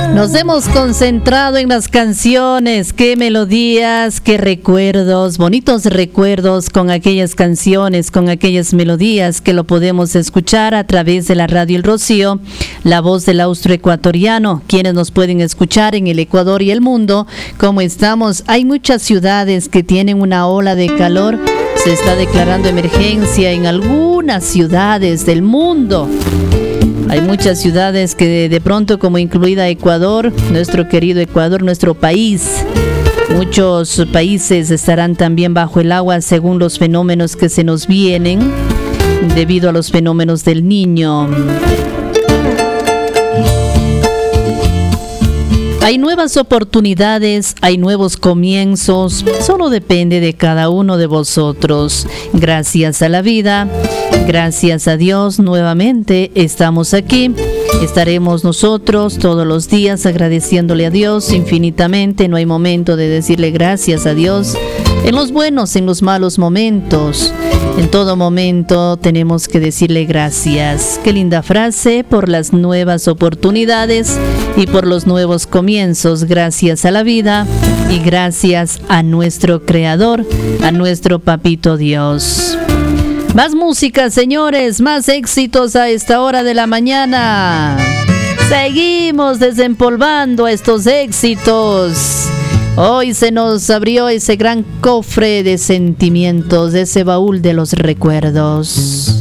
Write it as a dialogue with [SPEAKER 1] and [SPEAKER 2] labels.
[SPEAKER 1] Nos hemos concentrado en las canciones, qué melodías, qué recuerdos, bonitos recuerdos con aquellas canciones, con aquellas melodías que lo podemos escuchar a través de la radio El Rocío, la voz del austroecuatoriano, quienes nos pueden escuchar en el Ecuador y el mundo. ¿Cómo estamos? Hay muchas ciudades que tienen una ola de calor. Se está declarando emergencia en algunas ciudades del mundo. Hay muchas ciudades que de pronto, como incluida Ecuador, nuestro querido Ecuador, nuestro país. Muchos países estarán también bajo el agua según los fenómenos que se nos vienen debido a los fenómenos del Niño. Hay nuevas oportunidades, hay nuevos comienzos, solo depende de cada uno de vosotros. Gracias a la vida, gracias a Dios, nuevamente estamos aquí. Estaremos nosotros todos los días agradeciéndole a Dios infinitamente. No hay momento de decirle gracias a Dios. En los buenos, en los malos momentos, en todo momento tenemos que decirle gracias. Qué linda frase, por las nuevas oportunidades y por los nuevos comienzos. Gracias a la vida y gracias a nuestro Creador, a nuestro Papito Dios. Más música, señores, más éxitos a esta hora de la mañana. Seguimos desempolvando estos éxitos. Hoy se nos abrió ese gran cofre de sentimientos, ese baúl de los recuerdos.